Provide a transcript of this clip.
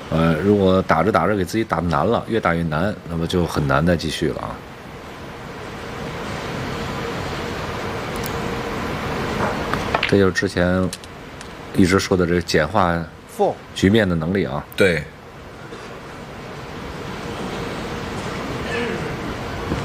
如果打着打着给自己打难了，越打越难，那么就很难再继续了啊。这就是之前一直说的这个简化局面的能力啊。 对。